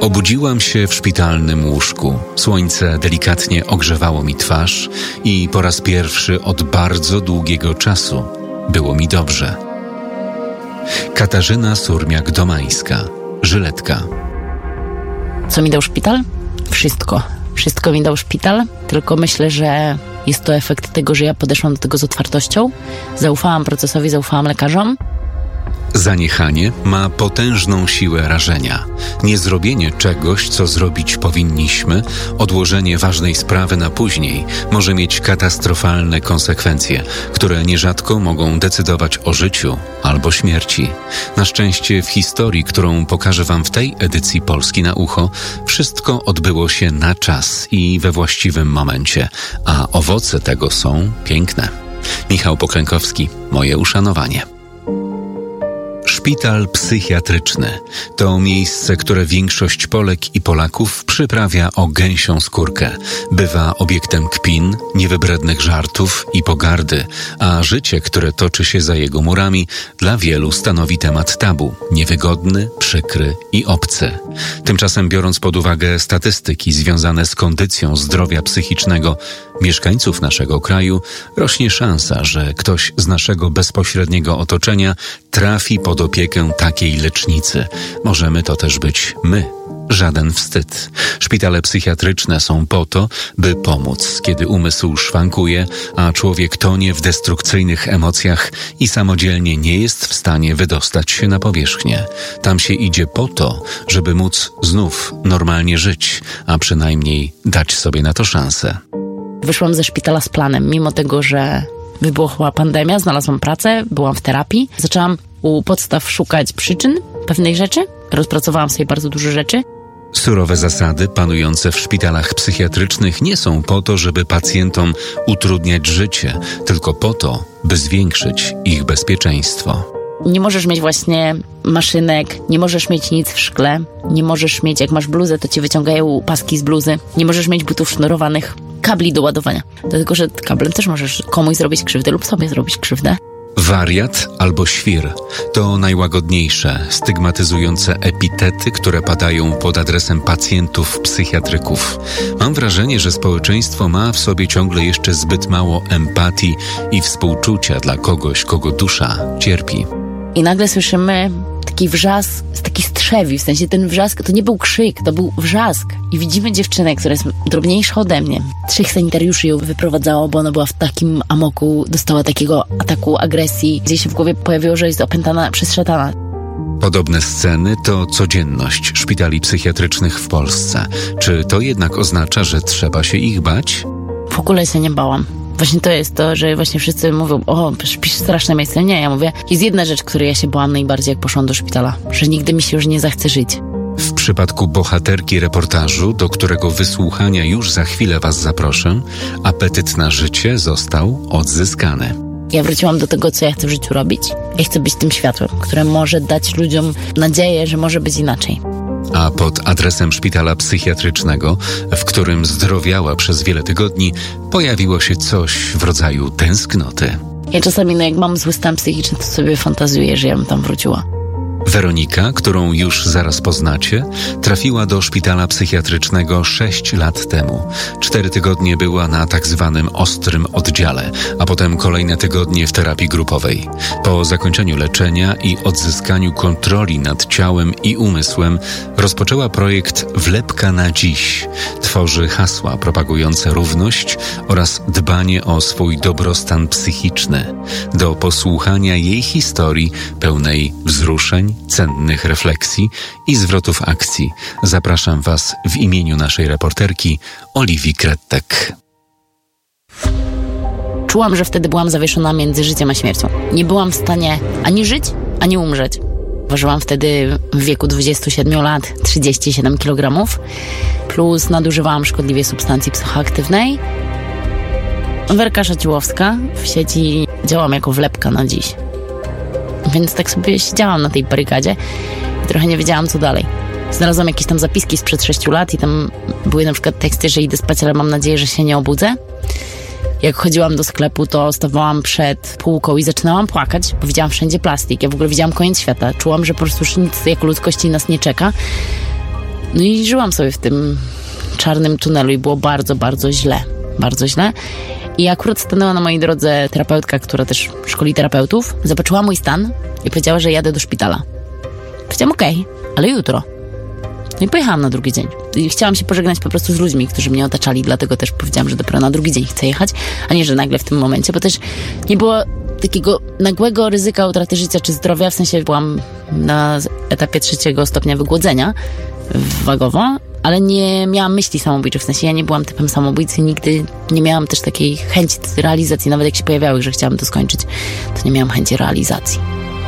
Obudziłam się w szpitalnym łóżku. Słońce delikatnie ogrzewało mi twarz i po raz pierwszy od bardzo długiego czasu było mi dobrze. Katarzyna Surmiak-Domańska, Żyletka. Co mi dał szpital? Wszystko. Wszystko mi dał szpital, tylko myślę, że jest to efekt tego, że ja podeszłam do tego z otwartością, zaufałam procesowi, zaufałam lekarzom. Zaniechanie ma potężną siłę rażenia. Niezrobienie czegoś, co zrobić powinniśmy, odłożenie ważnej sprawy na później, może mieć katastrofalne konsekwencje, które nierzadko mogą decydować o życiu albo śmierci. Na szczęście w historii, którą pokażę Wam w tej edycji Polski na ucho, wszystko odbyło się na czas i we właściwym momencie, a owoce tego są piękne. Michał Poklękowski, moje uszanowanie. Szpital psychiatryczny to miejsce, które większość Polek i Polaków przyprawia o gęsią skórkę. Bywa obiektem kpin, niewybrednych żartów i pogardy, a życie, które toczy się za jego murami, dla wielu stanowi temat tabu, niewygodny, przykry i obcy. Tymczasem, biorąc pod uwagę statystyki związane z kondycją zdrowia psychicznego mieszkańców naszego kraju, rośnie szansa, że ktoś z naszego bezpośredniego otoczenia trafi pod opiekę takiej lecznicy. Możemy to też być my. Żaden wstyd. Szpitale psychiatryczne są po to, by pomóc, kiedy umysł szwankuje, a człowiek tonie w destrukcyjnych emocjach i samodzielnie nie jest w stanie wydostać się na powierzchnię. Tam się idzie po to, żeby móc znów normalnie żyć, a przynajmniej dać sobie na to szansę. Wyszłam ze szpitala z planem, mimo tego, że wybuchła pandemia, znalazłam pracę, byłam w terapii. Zaczęłam u podstaw szukać przyczyn pewnej rzeczy. Rozpracowałam sobie bardzo dużo rzeczy. Surowe zasady panujące w szpitalach psychiatrycznych nie są po to, żeby pacjentom utrudniać życie, tylko po to, by zwiększyć ich bezpieczeństwo. Nie możesz mieć właśnie maszynek, nie możesz mieć nic w szkle, nie możesz mieć, jak masz bluzę, to ci wyciągają paski z bluzy, nie możesz mieć butów sznurowanych, kabli do ładowania. Dlatego, że kablem też możesz komuś zrobić krzywdę lub sobie zrobić krzywdę. Wariat albo świr to najłagodniejsze, stygmatyzujące epitety, które padają pod adresem pacjentów psychiatryków. Mam wrażenie, że społeczeństwo ma w sobie ciągle jeszcze zbyt mało empatii i współczucia dla kogoś, kogo dusza cierpi. I nagle słyszymy taki wrzask, taki strzewi, w sensie ten wrzask to nie był krzyk, to był wrzask. I widzimy dziewczynę, która jest drobniejsza ode mnie. 3 sanitariuszy ją wyprowadzało, bo ona była w takim amoku, dostała takiego ataku agresji, gdzie się w głowie pojawiło, że jest opętana przez szatana. Podobne sceny to codzienność szpitali psychiatrycznych w Polsce. Czy to jednak oznacza, że trzeba się ich bać? W ogóle się nie bałam. Właśnie to jest to, że właśnie wszyscy mówią, o, śpisz w strasznym miejscu. Nie, ja mówię, jest jedna rzecz, której ja się bałam najbardziej, jak poszłam do szpitala, że nigdy mi się już nie zachce żyć. W przypadku bohaterki reportażu, do którego wysłuchania już za chwilę Was zaproszę, apetyt na życie został odzyskany. Ja wróciłam do tego, co ja chcę w życiu robić. Ja chcę być tym światłem, które może dać ludziom nadzieję, że może być inaczej. A pod adresem szpitala psychiatrycznego, w którym zdrowiała przez wiele tygodni, pojawiło się coś w rodzaju tęsknoty. Ja czasami, jak mam zły stan psychiczny, to sobie fantazuję, że ja bym tam wróciła. Weronika, którą już zaraz poznacie, trafiła do szpitala psychiatrycznego 6 lat temu. 4 tygodnie była na tak zwanym ostrym oddziale, a potem kolejne tygodnie w terapii grupowej. Po zakończeniu leczenia i odzyskaniu kontroli nad ciałem i umysłem rozpoczęła projekt Wlepka na dziś. Tworzy hasła propagujące równość oraz dbanie o swój dobrostan psychiczny. Do posłuchania jej historii pełnej wzruszeń, cennych refleksji i zwrotów akcji zapraszam Was w imieniu naszej reporterki Oliwii Krettek. Czułam, że wtedy byłam zawieszona między życiem a śmiercią. Nie byłam w stanie ani żyć, ani umrzeć. Ważyłam wtedy w wieku 27 lat 37 kg, plus nadużywałam szkodliwie substancji psychoaktywnej. Werka Szaciłowska w sieci działam jako wlepka na dziś. Więc tak sobie siedziałam na tej barykadzie i trochę nie wiedziałam, co dalej. Znalazłam jakieś tam zapiski sprzed 6 lat i tam były na przykład teksty, że idę spać, ale mam nadzieję, że się nie obudzę. Jak chodziłam do sklepu, to stawałam przed półką i zaczynałam płakać, bo widziałam wszędzie plastik. Ja w ogóle widziałam koniec świata. Czułam, że po prostu już nic jako ludzkości nas nie czeka. No i żyłam sobie w tym czarnym tunelu i było bardzo, bardzo źle. Bardzo źle. I akurat stanęła na mojej drodze terapeutka, która też szkoli terapeutów. Zobaczyła mój stan i powiedziała, że jadę do szpitala. Powiedziałam, okej, ale jutro. No i pojechałam na drugi dzień. I chciałam się pożegnać po prostu z ludźmi, którzy mnie otaczali, dlatego też powiedziałam, że dopiero na drugi dzień chcę jechać, a nie, że nagle w tym momencie, bo też nie było takiego nagłego ryzyka utraty życia czy zdrowia, w sensie byłam na etapie 3 stopnia wygłodzenia wagowo, ale nie miałam myśli samobójczych, w sensie ja nie byłam typem samobójcy, nigdy nie miałam też takiej chęci realizacji, nawet jak się pojawiały, że chciałam to skończyć, to nie miałam chęci realizacji.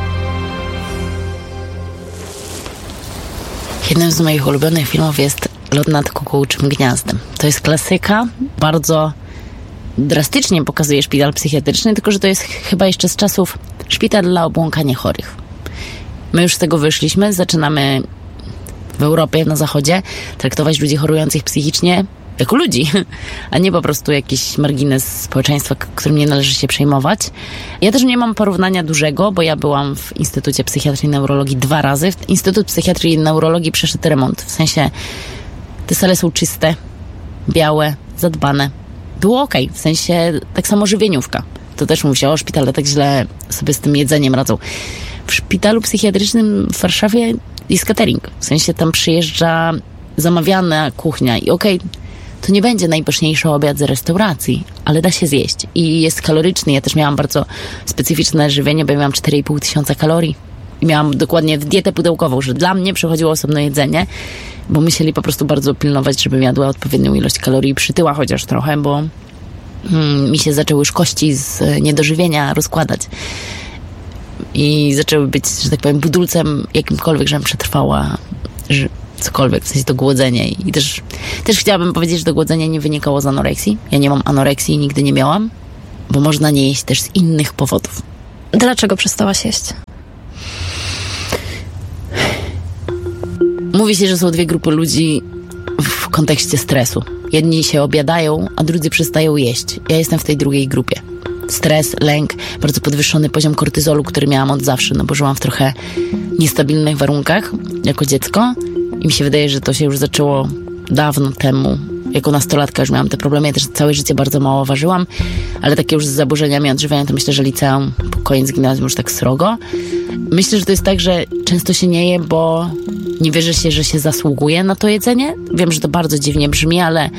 Jednym z moich ulubionych filmów jest Lot nad kukułczym gniazdem. To jest klasyka, bardzo drastycznie pokazuje szpital psychiatryczny, tylko że to jest chyba jeszcze z czasów szpital dla obłąkanie chorych. My już z tego wyszliśmy, zaczynamy w Europie, na Zachodzie traktować ludzi chorujących psychicznie jako ludzi, a nie po prostu jakiś margines społeczeństwa, którym nie należy się przejmować. Ja też nie mam porównania dużego, bo ja byłam w Instytucie Psychiatrii i Neurologii 2 razy. Instytut Psychiatrii i Neurologii przeszedł remont, w sensie te sale są czyste, białe, zadbane. Było okej, w sensie tak samo żywieniówka. To też musiało, szpitale tak źle sobie z tym jedzeniem radzą. W szpitalu psychiatrycznym w Warszawie jest catering. W sensie tam przyjeżdża zamawiana kuchnia i to nie będzie najpyszniejszy obiad z restauracji, ale da się zjeść. I jest kaloryczny. Ja też miałam bardzo specyficzne żywienie, bo ja miałam 4500 kalorii. I miałam dokładnie dietę pudełkową, że dla mnie przychodziło osobne jedzenie, bo musieli po prostu bardzo pilnować, żebym jadła odpowiednią ilość kalorii, przytyła chociaż trochę, bo mi się zaczęły już kości z niedożywienia rozkładać. I zaczęły być, że tak powiem, budulcem jakimkolwiek, żebym przetrwała cokolwiek, w sensie to głodzenie. I też chciałabym powiedzieć, że to głodzenie nie wynikało z anoreksji. Ja nie mam anoreksji i nigdy nie miałam, bo można nie jeść też z innych powodów. Dlaczego przestałaś jeść? Mówi się, że są 2 grupy ludzi w kontekście stresu. Jedni się obiadają, a drudzy przestają jeść. Ja jestem w tej drugiej grupie. Stres, lęk, bardzo podwyższony poziom kortyzolu, który miałam od zawsze, no bo żyłam w trochę niestabilnych warunkach jako dziecko i mi się wydaje, że to się już zaczęło dawno temu. Jako nastolatka już miałam te problemy, ja też całe życie bardzo mało ważyłam, ale takie już z zaburzeniami odżywiania to myślę, że liceum, po koniec gimnazjum już tak srogo. Myślę, że to jest tak, że często się nie je, bo nie wierzy się, że się zasługuje na to jedzenie. Wiem, że to bardzo dziwnie brzmi, ale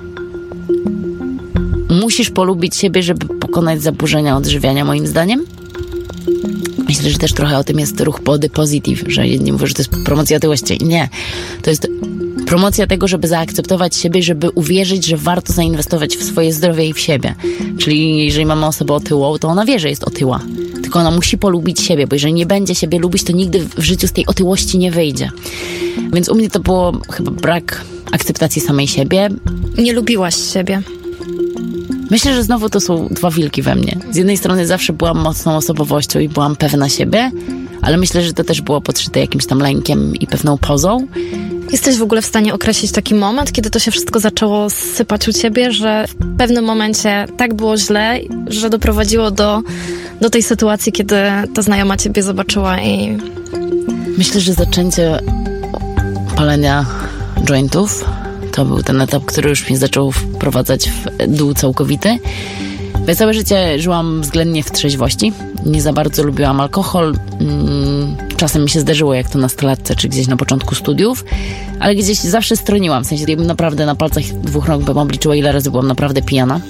musisz polubić siebie, żeby pokonać zaburzenia odżywiania, moim zdaniem. Myślę, że też trochę o tym jest ruch body positive, że jedni mówią, że to jest promocja otyłości. Nie. To jest promocja tego, żeby zaakceptować siebie, żeby uwierzyć, że warto zainwestować w swoje zdrowie i w siebie. Czyli jeżeli mamy osobę otyłą, to ona wie, że jest otyła. Tylko ona musi polubić siebie, bo jeżeli nie będzie siebie lubić, to nigdy w życiu z tej otyłości nie wyjdzie. Więc u mnie to było chyba brak akceptacji samej siebie. Nie lubiłaś siebie. Myślę, że znowu to są 2 wilki we mnie. Z jednej strony zawsze byłam mocną osobowością i byłam pewna siebie, ale myślę, że to też było podszyte jakimś tam lękiem i pewną pozą. Jesteś w ogóle w stanie określić taki moment, kiedy to się wszystko zaczęło sypać u ciebie, że w pewnym momencie tak było źle, że doprowadziło do tej sytuacji, kiedy ta znajoma ciebie zobaczyła i... Myślę, że zaczęcie palenia jointów to był ten etap, który już mnie zaczął wprowadzać w dół całkowity. Ja całe życie żyłam względnie w trzeźwości. Nie za bardzo lubiłam alkohol. Czasem mi się zdarzyło, jak to nastolatce, czy gdzieś na początku studiów, ale gdzieś zawsze stroniłam. W sensie naprawdę na palcach 2 rąk bym obliczyła, ile razy byłam naprawdę pijana.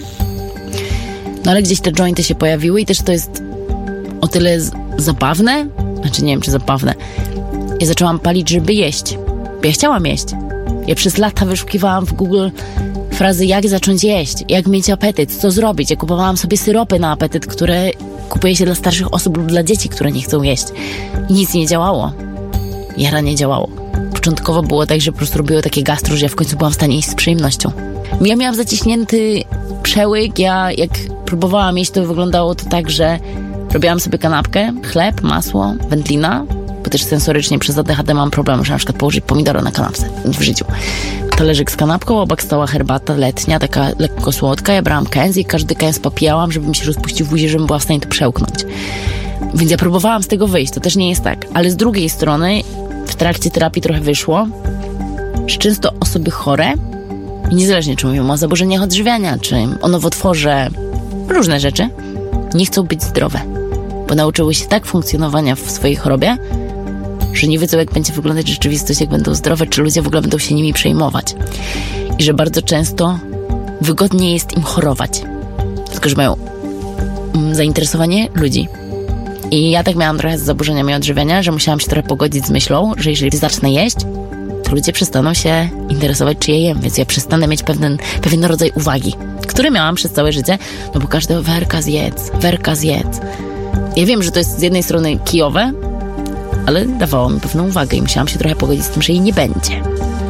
No ale gdzieś te jointy się pojawiły i też to jest o tyle zabawne, znaczy nie wiem, czy zabawne. Ja zaczęłam palić, żeby jeść. Bo ja chciałam jeść. Ja przez lata wyszukiwałam w Google frazy, jak zacząć jeść, jak mieć apetyt, co zrobić. Ja kupowałam sobie syropy na apetyt, które kupuje się dla starszych osób lub dla dzieci, które nie chcą jeść. I nic nie działało. Jara nie działało. Początkowo było tak, że po prostu robiło takie gastro, że ja w końcu byłam w stanie jeść z przyjemnością. Ja miałam zaciśnięty przełyk, ja jak próbowałam jeść, to wyglądało to tak, że robiłam sobie kanapkę, chleb, masło, wędlina, bo też sensorycznie przez ADHD mam problem, że na przykład położyć pomidora na kanapce w życiu. Talerzyk z kanapką, obok stała herbata letnia, taka lekko słodka. Ja brałam kęs i każdy kęs popijałam, żeby mi się rozpuścił w buzi, żebym była w stanie to przełknąć. Więc ja próbowałam z tego wyjść, to też nie jest tak. Ale z drugiej strony w trakcie terapii trochę wyszło że często osoby chore, niezależnie czy mówią o zaburzeniach odżywiania, czy o nowotworze, różne rzeczy, nie chcą być zdrowe, bo nauczyły się tak funkcjonowania w swojej chorobie, że nie wiedzą, jak będzie wyglądać rzeczywistość, jak będą zdrowe, czy ludzie w ogóle będą się nimi przejmować. I że bardzo często wygodniej jest im chorować, tylko że mają zainteresowanie ludzi. I ja tak miałam trochę z zaburzeniami odżywiania, że musiałam się trochę pogodzić z myślą, że jeżeli zacznę jeść, to ludzie przestaną się interesować, czy je jem, więc ja przestanę mieć pewien rodzaj uwagi, który miałam przez całe życie, no bo każdy werka zjedz. Ja wiem, że to jest z jednej strony kijowe, ale dawało mi pewną uwagę i musiałam się trochę pogodzić z tym, że jej nie będzie.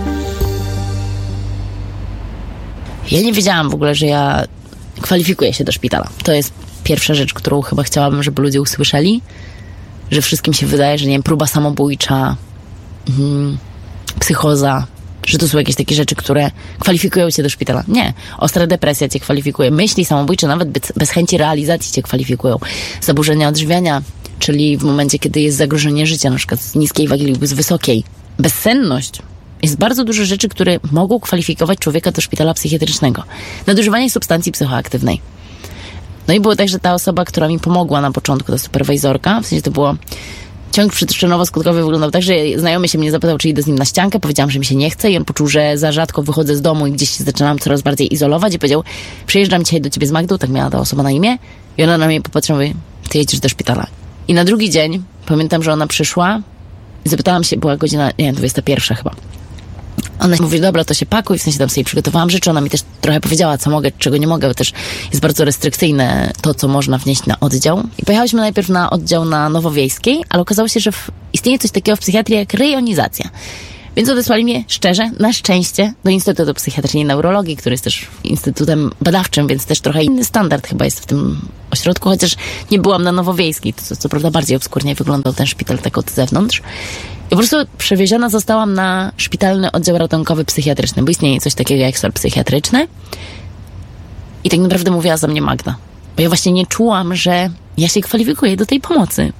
Ja nie wiedziałam w ogóle, że ja kwalifikuję się do szpitala. To jest pierwsza rzecz, którą chyba chciałabym, żeby ludzie usłyszeli, że wszystkim się wydaje, że nie wiem, próba samobójcza, psychoza, że to są jakieś takie rzeczy, które kwalifikują cię do szpitala. Nie. Ostra depresja cię kwalifikuje. Myśli samobójcze nawet bez chęci realizacji cię kwalifikują. Zaburzenia odżywiania, czyli w momencie, kiedy jest zagrożenie życia, na przykład z niskiej wagi lub z wysokiej. Bezsenność. Jest bardzo dużo rzeczy, które mogą kwalifikować człowieka do szpitala psychiatrycznego. Nadużywanie substancji psychoaktywnej. No i było tak, że ta osoba, która mi pomogła na początku, ta superwajzorka, w sensie to było ciąg przyczynowo-skutkowy wyglądał tak, że znajomy się mnie zapytał, czy idę z nim na ściankę, powiedziałam, że mi się nie chce i on poczuł, że za rzadko wychodzę z domu i gdzieś się zaczynam coraz bardziej izolować i powiedział, przyjeżdżam dzisiaj do ciebie z Magdą, tak miała ta osoba na imię i ona na mnie popatrzyła i mówi, ty jedziesz do szpitala. I na drugi dzień pamiętam, że ona przyszła i zapytałam się, była godzina, 21 chyba. Ona mówi, dobra, to się pakuj, w sensie tam sobie przygotowałam rzeczy, ona mi też trochę powiedziała, co mogę, czego nie mogę, bo też jest bardzo restrykcyjne to, co można wnieść na oddział. I pojechałyśmy najpierw na oddział na Nowowiejskiej, ale okazało się, że istnieje coś takiego w psychiatrii jak rejonizacja. Więc odesłali mnie szczerze, na szczęście, do Instytutu Psychiatrii i Neurologii, który jest też instytutem badawczym, więc też trochę inny standard chyba jest w tym ośrodku, chociaż nie byłam na Nowowiejskiej, co prawda bardziej obskurnie wyglądał ten szpital tak od zewnątrz. I po prostu przewieziona zostałam na szpitalny oddział ratunkowy psychiatryczny, bo istnieje coś takiego jak SOR psychiatryczny. I tak naprawdę mówiła za mnie Magda. Bo ja właśnie nie czułam, że ja się kwalifikuję do tej pomocy.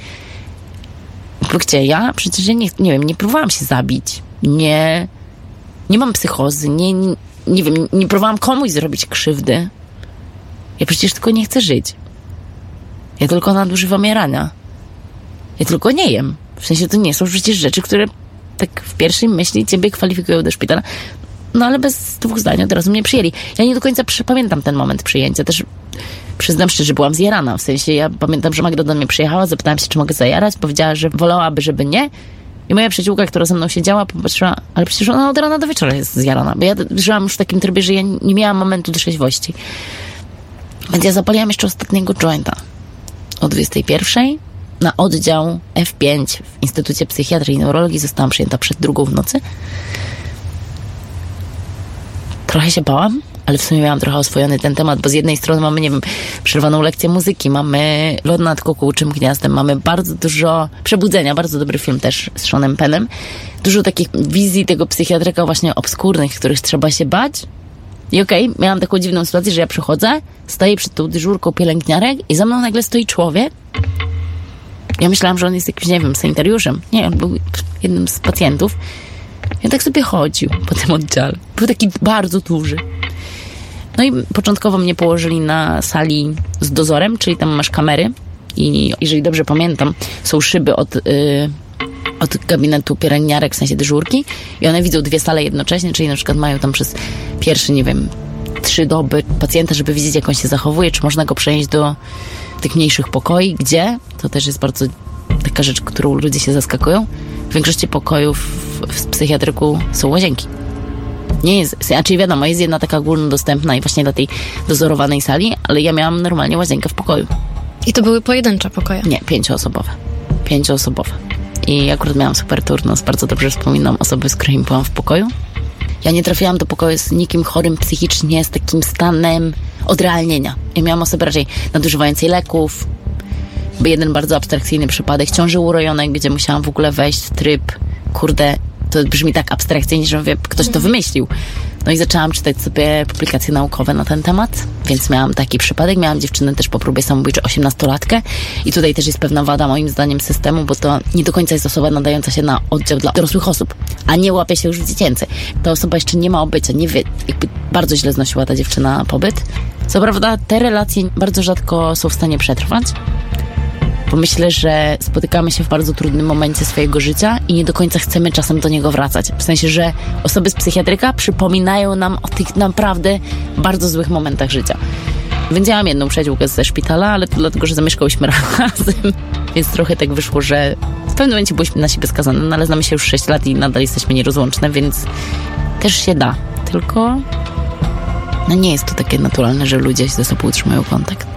Gdzie ja przecież nie próbowałam się zabić. Nie mam psychozy. Nie próbowałam komuś zrobić krzywdy. Ja przecież tylko nie chcę żyć. Ja tylko nadużywam jarania. Ja tylko nie jem. W sensie to nie są przecież rzeczy, które tak w pierwszej myśli ciebie kwalifikują do szpitala. No ale bez dwóch zdań od razu mnie przyjęli. Ja nie do końca pamiętam ten moment przyjęcia. Też przyznam szczerze, że byłam zjarana. W sensie ja pamiętam, że Magda do mnie przyjechała, zapytałam się, czy mogę zajarać. Powiedziała, że wolałaby, żeby nie. I moja przyjaciółka, która ze mną siedziała, popatrzyła, ale przecież ona od rana do wieczora jest zjarana. Bo ja żyłam już w takim trybie, że ja nie miałam momentu trzeźwości. Więc ja zapaliłam jeszcze ostatniego jointa. O 21:00 na oddział F5 w Instytucie Psychiatrii i Neurologii zostałam przyjęta przed 2:00 w nocy. Trochę się bałam, ale w sumie miałam trochę oswojony ten temat, bo z jednej strony mamy, nie wiem, przerwaną lekcję muzyki, mamy Lot nad kukułczym gniazdem, mamy bardzo dużo Przebudzenia, bardzo dobry film też z Seanem Pennem, dużo takich wizji tego psychiatryka właśnie obskurnych, których trzeba się bać. I miałam taką dziwną sytuację, że ja przychodzę, stoję przed tą dyżurką pielęgniarek i za mną nagle stoi człowiek. Ja myślałam, że on jest jakimś, nie wiem, sanitariuszem. Nie, on był jednym z pacjentów. I on tak sobie chodził po tym oddziale. Był taki bardzo duży. No i początkowo mnie położyli na sali z dozorem, czyli tam masz kamery i jeżeli dobrze pamiętam, są szyby od gabinetu pielęgniarek, w sensie dyżurki i one widzą 2 sale jednocześnie, czyli na przykład mają tam przez pierwsze, 3 doby pacjenta, żeby widzieć, jak on się zachowuje, czy można go przenieść do tych mniejszych pokoi, gdzie, to też jest bardzo taka rzecz, którą ludzie się zaskakują, w większości pokojów w psychiatryku są łazienki. Nie jest, znaczy wiadomo, jest jedna taka ogólnodostępna i właśnie dla tej dozorowanej sali, ale ja miałam normalnie łazienkę w pokoju. I to były pojedyncze pokoje? Nie, 5-osobowe. 5-osobowe. I akurat miałam super turnus, bardzo dobrze wspominam osoby, z którymi byłam w pokoju. Ja nie trafiłam do pokoju z nikim chorym psychicznie, z takim stanem odrealnienia. Ja miałam osobę raczej nadużywającej leków, jeden bardzo abstrakcyjny przypadek ciąży urojonej, gdzie musiałam w ogóle wejść w tryb, to brzmi tak abstrakcyjnie, że mówię, ktoś to wymyślił. No i zaczęłam czytać sobie publikacje naukowe na ten temat, więc miałam taki przypadek. Miałam dziewczynę też po próbie samobójczej, 18-latkę i tutaj też jest pewna wada moim zdaniem systemu, bo to nie do końca jest osoba nadająca się na oddział dla dorosłych osób, a nie łapie się już w dziecięcy. Ta osoba jeszcze nie ma obycia, nie wie, jakby bardzo źle znosiła ta dziewczyna pobyt. Co prawda te relacje bardzo rzadko są w stanie przetrwać, bo myślę, że spotykamy się w bardzo trudnym momencie swojego życia i nie do końca chcemy czasem do niego wracać. W sensie, że osoby z psychiatryka przypominają nam o tych naprawdę bardzo złych momentach życia. Więc ja mam jedną przyjaciółkę ze szpitala, ale to dlatego, że zamieszkałyśmy razem. Więc trochę tak wyszło, że w pewnym momencie byliśmy na siebie skazane, no ale znamy się już 6 lat i nadal jesteśmy nierozłączne, więc też się da. Tylko no nie jest to takie naturalne, że ludzie ze sobą utrzymują kontakt.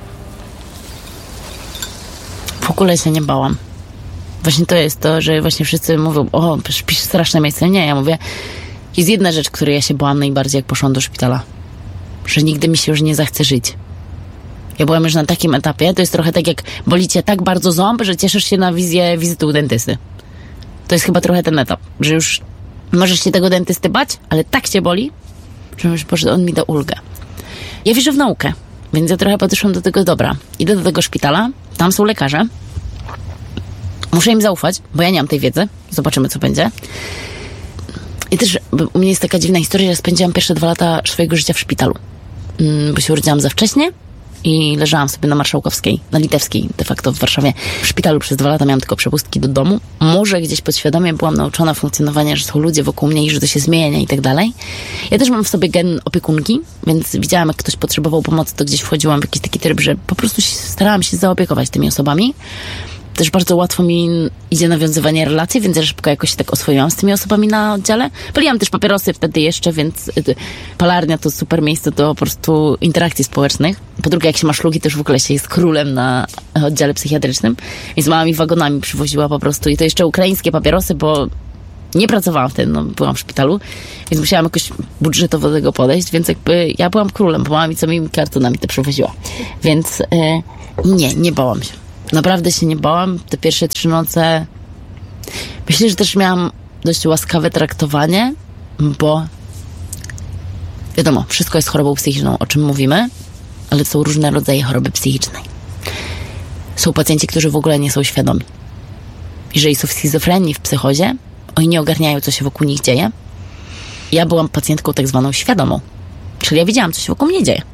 W ogóle się nie bałam. Właśnie to jest to, że właśnie wszyscy mówią, o, pisz straszne miejsce. Nie, ja mówię, jest jedna rzecz, której ja się bałam najbardziej, jak poszłam do szpitala. Że nigdy mi się już nie zachce żyć. Ja byłam już na takim etapie, to jest trochę tak, jak boli cię tak bardzo ząb, że cieszysz się na wizytę u dentysty. To jest chyba trochę ten etap, że już możesz się tego dentysty bać, ale tak cię boli, że mówisz, Boże, on mi da ulgę. Ja wierzę w naukę, więc ja trochę podeszłam do tego, dobra, idę do tego szpitala, tam są lekarze, muszę im zaufać, bo ja nie mam tej wiedzy, zobaczymy, co będzie. I też u mnie jest taka dziwna historia, że spędziłam pierwsze 2 lata swojego życia w szpitalu, bo się urodziłam za wcześnie i leżałam sobie na Marszałkowskiej, na Litewskiej de facto w Warszawie. W szpitalu przez 2 lata miałam tylko przepustki do domu. Może gdzieś podświadomie byłam nauczona funkcjonowania, że są ludzie wokół mnie i że to się zmienia i tak dalej. Ja też mam w sobie gen opiekunki, więc widziałam, jak ktoś potrzebował pomocy, to gdzieś wchodziłam w jakiś taki tryb, że po prostu starałam się zaopiekować tymi osobami. Też bardzo łatwo mi idzie nawiązywanie relacji, więc ja szybko jakoś tak oswoiłam z tymi osobami na oddziale. Paliłam też papierosy wtedy jeszcze, więc palarnia to super miejsce do po prostu interakcji społecznych. Po drugie, jak się ma szlugi, to już w ogóle się jest królem na oddziale psychiatrycznym. Więc mama mi wagonami przywoziła po prostu i to jeszcze ukraińskie papierosy, bo nie pracowałam wtedy, no, byłam w szpitalu, więc musiałam jakoś budżetowo do tego podejść, więc jakby ja byłam królem, bo mama mi co mi kartonami to przywoziła. Więc nie bałam się. Naprawdę się nie bałam. Te pierwsze 3 noce myślę, że też miałam dość łaskawe traktowanie, bo wiadomo, wszystko jest chorobą psychiczną, o czym mówimy, ale są różne rodzaje choroby psychicznej. Są pacjenci, którzy w ogóle nie są świadomi. Jeżeli są w schizofrenii, w psychozie, oni nie ogarniają, co się wokół nich dzieje. Ja byłam pacjentką tak zwaną świadomą. Czyli ja wiedziałam, co się wokół mnie dzieje.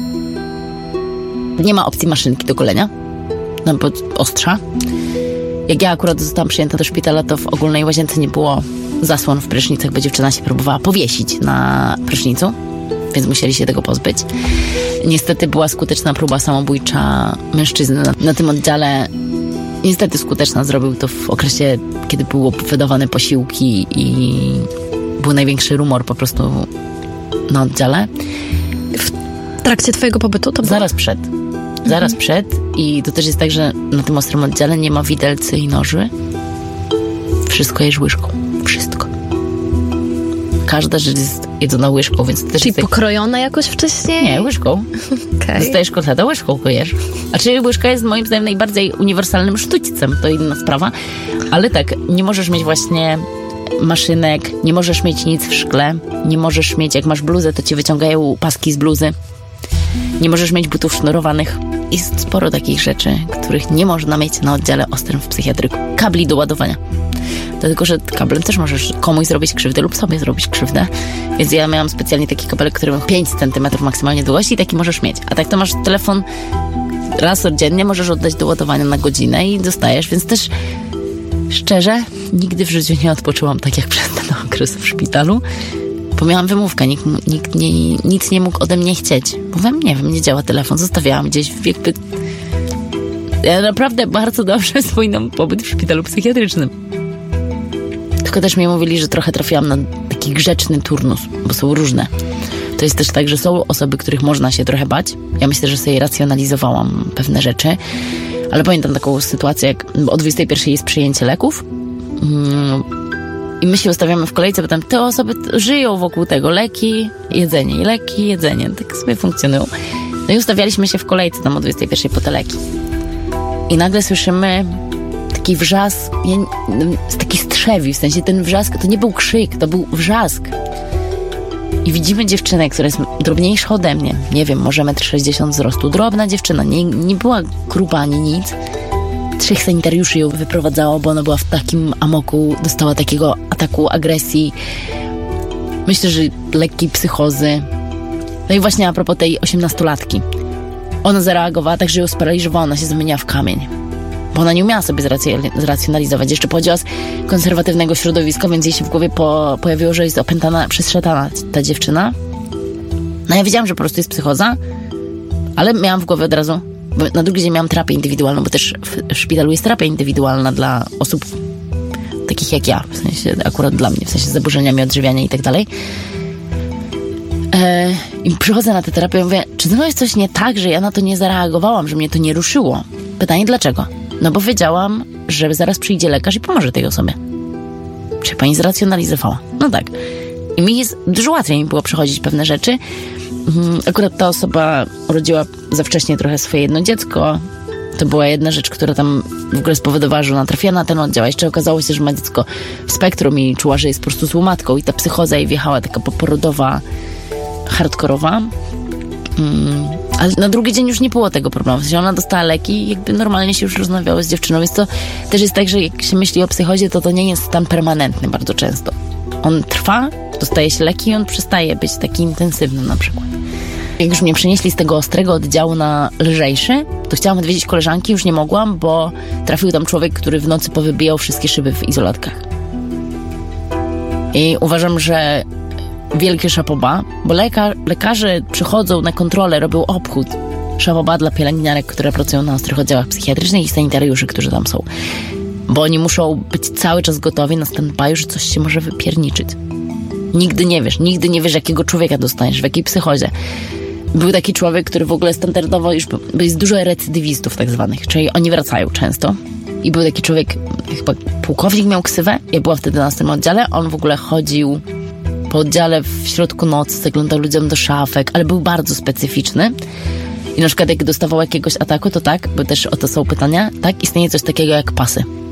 Nie ma opcji maszynki do golenia. No bo ostrza. Jak ja akurat zostałam przyjęta do szpitala, to w ogólnej łazience nie było zasłon w prysznicach, bo dziewczyna się próbowała powiesić na prysznicu, więc musieli się tego pozbyć. Niestety była skuteczna próba samobójcza mężczyzny na tym oddziale. Niestety skuteczna, zrobił to w okresie, kiedy były wydawane posiłki i był największy rumor po prostu na oddziale. W trakcie twojego pobytu to było? Zaraz przed i to też jest tak, że na tym ostrym oddziale nie ma widelcy i noży. Wszystko jesz łyżką. Wszystko. Każda rzecz jest jedzona łyżką, więc też czyli jest pokrojona jakoś wcześniej? Nie, łyżką. Okay. Dostajesz kotletę, łyżką go jesz. A czy łyżka jest moim zdaniem najbardziej uniwersalnym sztućcem, to inna sprawa. Ale tak, nie możesz mieć właśnie maszynek, nie możesz mieć nic w szkle, nie możesz mieć, jak masz bluzę, to ci wyciągają paski z bluzy. Nie możesz mieć butów sznurowanych. Jest sporo takich rzeczy, których nie można mieć na oddziale ostrym w psychiatryku. Kabli do ładowania. Dlatego, że kablem też możesz komuś zrobić krzywdę lub sobie zrobić krzywdę. Więc ja miałam specjalnie taki kabelek, który ma 5 cm maksymalnie długości i taki możesz mieć. A tak to masz telefon raz dziennie, możesz oddać do ładowania na godzinę i dostajesz. Więc też szczerze, nigdy w życiu nie odpoczyłam tak jak przez ten okres w szpitalu. Bo miałam wymówkę, nic nie mógł ode mnie chcieć. Mówię, nie wiem, nie działa telefon, zostawiałam gdzieś jakby... Ja naprawdę bardzo dobrze wspominam pobyt w szpitalu psychiatrycznym. Tylko też mi mówili, że trochę trafiłam na taki grzeczny turnus, bo są różne. To jest też tak, że są osoby, których można się trochę bać. Ja myślę, że sobie racjonalizowałam pewne rzeczy, ale pamiętam taką sytuację, jak o 21:00 jest przyjęcie leków, i my się ustawiamy w kolejce, bo tam te osoby żyją wokół tego. Leki, jedzenie. Tak sobie funkcjonują. No i ustawialiśmy się w kolejce tam o 21:00 po te leki. I nagle słyszymy taki wrzask, taki strzewi, w sensie ten wrzask, to nie był krzyk, to był wrzask. I widzimy dziewczynę, która jest drobniejsza ode mnie. Nie wiem, może 1,60 m wzrostu. Drobna dziewczyna, nie była gruba ani nic. 3 sanitariuszy ją wyprowadzało, bo ona była w takim amoku, dostała takiego ataku agresji. Myślę, że lekkiej psychozy. No i właśnie a propos tej 18-latki. Ona zareagowała tak, że ją sparaliżowała, ona się zamieniła w kamień. Bo ona nie umiała sobie zracjonalizować. Jeszcze pochodziła z konserwatywnego środowiska, więc jej się w głowie pojawiło, że jest opętana przez szatana ta dziewczyna. No ja wiedziałam, że po prostu jest psychoza, ale miałam w głowie od razu, bo na drugi dzień miałam terapię indywidualną, bo też w szpitalu jest terapia indywidualna dla osób takich jak ja, w sensie akurat dla mnie, w sensie z zaburzeniami odżywiania i tak dalej. I przychodzę na tę terapię i mówię, czy to jest coś nie tak, że ja na to nie zareagowałam, że mnie to nie ruszyło? Pytanie dlaczego? No bo wiedziałam, że zaraz przyjdzie lekarz i pomoże tej osobie. Czy pani zracjonalizowała? No tak. I mi jest dużo łatwiej mi było przechodzić pewne rzeczy. Akurat ta osoba urodziła za wcześnie trochę swoje jedno dziecko. To była jedna rzecz, która tam w ogóle spowodowała, że ona trafiła na ten oddział. A jeszcze okazało się, że ma dziecko w spektrum i czuła, że jest po prostu złomatką. I ta psychoza jej wjechała, taka poporodowa, hardkorowa. Ale na drugi dzień już nie było tego problemu. W sensie ona dostała leki i jakby normalnie się już rozmawiało z dziewczyną. Więc to też jest tak, że jak się myśli o psychozie, to nie jest stan permanentny bardzo często. On trwa, dostaje się leki i on przestaje być taki intensywny na przykład. Jak już mnie przenieśli z tego ostrego oddziału na lżejszy, to chciałam odwiedzić koleżanki, już nie mogłam, bo trafił tam człowiek, który w nocy powybijał wszystkie szyby w izolatkach. I uważam, że wielkie szapoba, bo lekarze przychodzą na kontrolę, robią obchód. Szapoba dla pielęgniarek, które pracują na ostrych oddziałach psychiatrycznych i sanitariuszy, którzy tam są. Bo oni muszą być cały czas gotowi na stand-by, że coś się może wypierniczyć. Nigdy nie wiesz, jakiego człowieka dostaniesz, w jakiej psychozie. Był taki człowiek, który w ogóle standardowo już, bo jest dużo recydywistów tak zwanych, czyli oni wracają często. I był taki człowiek, chyba pułkownik miał ksywę, ja byłam wtedy na następnym oddziale, on w ogóle chodził po oddziale w środku nocy, zaglądał ludziom do szafek, ale był bardzo specyficzny. I na przykład jak dostawał jakiegoś ataku, to tak, bo też o to są pytania, tak, istnieje coś takiego jak pasy.